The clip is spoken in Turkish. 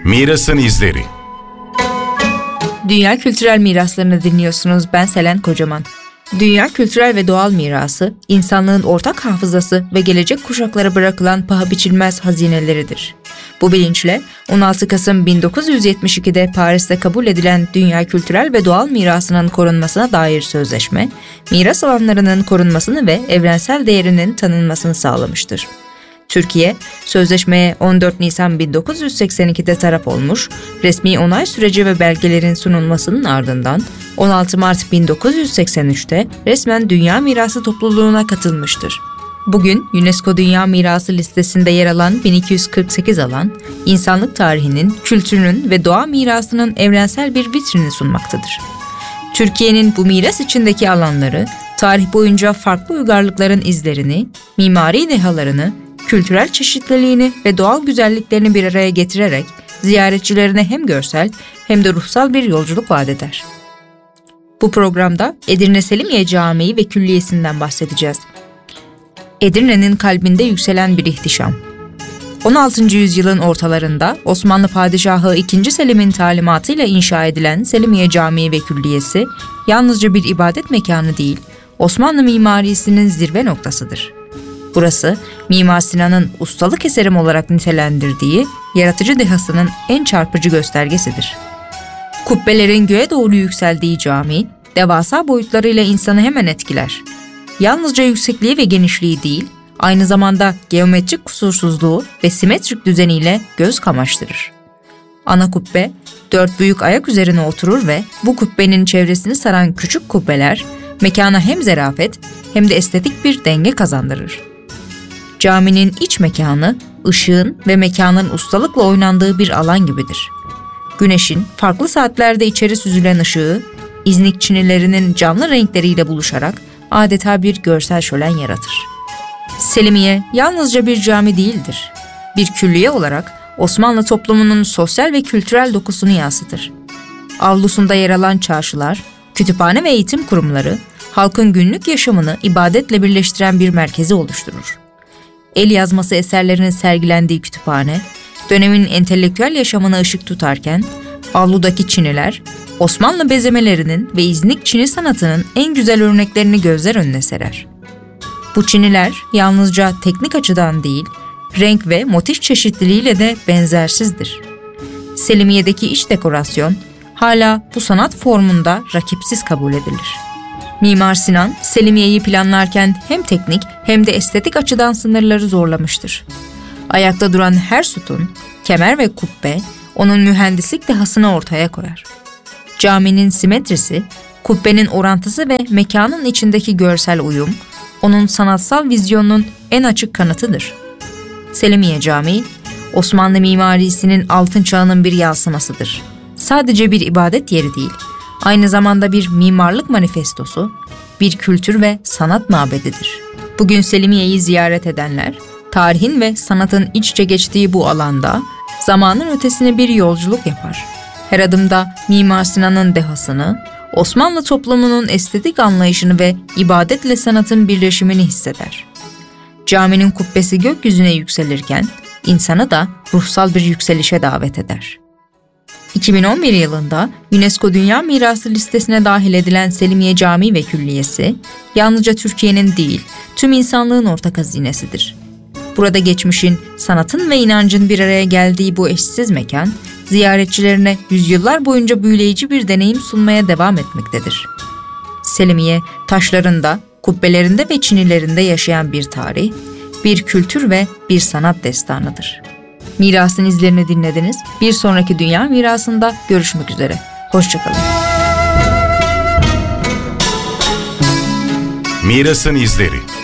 Mirasın izleri. Dünya kültürel miraslarını dinliyorsunuz. Ben Selen Kocaman. Dünya kültürel ve doğal mirası, insanlığın ortak hafızası ve gelecek kuşaklara bırakılan paha biçilmez hazineleridir. Bu bilinçle 16 Kasım 1972'de Paris'te kabul edilen Dünya kültürel ve doğal mirasının korunmasına dair sözleşme, miras alanlarının korunmasını ve evrensel değerinin tanınmasını sağlamıştır. Türkiye, sözleşmeye 14 Nisan 1982'de taraf olmuş, resmi onay süreci ve belgelerin sunulmasının ardından 16 Mart 1983'te resmen Dünya Mirası Topluluğu'na katılmıştır. Bugün UNESCO Dünya Mirası listesinde yer alan 1248 alan, insanlık tarihinin, kültürünün ve doğa mirasının evrensel bir vitrini sunmaktadır. Türkiye'nin bu miras içindeki alanları, tarih boyunca farklı uygarlıkların izlerini, mimari dehalarını, kültürel çeşitliliğini ve doğal güzelliklerini bir araya getirerek ziyaretçilerine hem görsel hem de ruhsal bir yolculuk vaat eder. Bu programda Edirne Selimiye Camii ve Külliyesi'nden bahsedeceğiz. Edirne'nin kalbinde yükselen bir ihtişam. 16. yüzyılın ortalarında Osmanlı Padişahı II. Selim'in talimatıyla inşa edilen Selimiye Camii ve Külliyesi yalnızca bir ibadet mekanı değil, Osmanlı mimarisinin zirve noktasıdır. Burası, Mimar Sinan'ın ustalık eserim olarak nitelendirdiği yaratıcı dehasının en çarpıcı göstergesidir. Kubbelerin göğe doğru yükseldiği cami, devasa boyutlarıyla insanı hemen etkiler. Yalnızca yüksekliği ve genişliği değil, aynı zamanda geometrik kusursuzluğu ve simetrik düzeniyle göz kamaştırır. Ana kubbe, 4 büyük ayak üzerine oturur ve bu kubbenin çevresini saran küçük kubbeler, mekana hem zarafet hem de estetik bir denge kazandırır. Caminin iç mekanı, ışığın ve mekanın ustalıkla oynandığı bir alan gibidir. Güneşin farklı saatlerde içeri süzülen ışığı, İznik çinilerinin canlı renkleriyle buluşarak adeta bir görsel şölen yaratır. Selimiye yalnızca bir cami değildir. Bir külliye olarak Osmanlı toplumunun sosyal ve kültürel dokusunu yansıtır. Avlusunda yer alan çarşılar, kütüphane ve eğitim kurumları, halkın günlük yaşamını ibadetle birleştiren bir merkezi oluşturur. El yazması eserlerinin sergilendiği kütüphane, dönemin entelektüel yaşamına ışık tutarken, avludaki çiniler, Osmanlı bezemelerinin ve İznik çini sanatının en güzel örneklerini gözler önüne serer. Bu çiniler yalnızca teknik açıdan değil, renk ve motif çeşitliliğiyle de benzersizdir. Selimiye'deki iç dekorasyon, hala bu sanat formunda rakipsiz kabul edilir. Mimar Sinan, Selimiye'yi planlarken hem teknik hem de estetik açıdan sınırları zorlamıştır. Ayakta duran her sütun, kemer ve kubbe onun mühendislik dehasını ortaya koyar. Caminin simetrisi, kubbenin orantısı ve mekanın içindeki görsel uyum, onun sanatsal vizyonunun en açık kanıtıdır. Selimiye Camii, Osmanlı mimarisinin altın çağının bir yansımasıdır. Sadece bir ibadet yeri değil, aynı zamanda bir mimarlık manifestosu, bir kültür ve sanat mabedidir. Bugün Selimiye'yi ziyaret edenler, tarihin ve sanatın iç içe geçtiği bu alanda zamanın ötesine bir yolculuk yapar. Her adımda Mimar Sinan'ın dehasını, Osmanlı toplumunun estetik anlayışını ve ibadetle sanatın birleşimini hisseder. Caminin kubbesi gökyüzüne yükselirken, insanı da ruhsal bir yükselişe davet eder. 2011 yılında UNESCO Dünya Mirası listesine dahil edilen Selimiye Camii ve Külliyesi, yalnızca Türkiye'nin değil, tüm insanlığın ortak hazinesidir. Burada geçmişin, sanatın ve inancın bir araya geldiği bu eşsiz mekan, ziyaretçilerine yüzyıllar boyunca büyüleyici bir deneyim sunmaya devam etmektedir. Selimiye, taşlarında, kubbelerinde ve çinilerinde yaşayan bir tarih, bir kültür ve bir sanat destanıdır. Mirasın izlerini dinlediniz. Bir sonraki Dünya Mirası'nda görüşmek üzere. Hoşçakalın. Mirasın izleri.